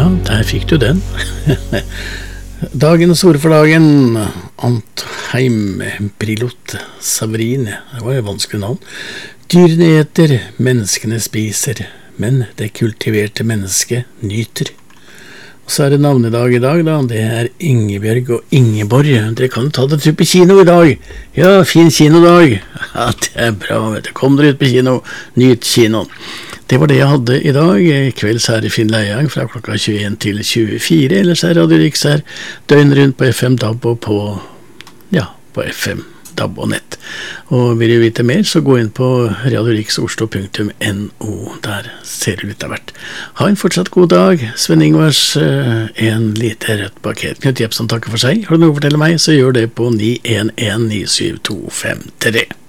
Ja, der fikk du den. Dagens ord for dagen, Antheim Brilot Savarine. Det var jo vanskelig navn. Dyrene eter, menneskene spiser, men det kultiverte mennesket nyter. Og så det navnedag i dag da, det Ingebjørg og Ingeborg. Dere kan jo ta dere ut på kino i dag. Ja, fin kinodag. Ja, det bra, vet du. Kom dere ut på kino, nyt kinoen. Det var det jeg hadde i dag. I kveld så det Finn Leiang fra klokka 21 til 24. Ellers Radio Riks døgn rundt på FM DAB og på FM DAB og nett. Og vil du vite mer, så gå inn på radioriksoslo.no. Der ser du litt av hvert. Ha en fortsatt god dag. Sven Ingvars, en lite rødt paket. Knut Jepsen takker for seg. Har du noe å fortelle meg, så gjør det på 911-97253.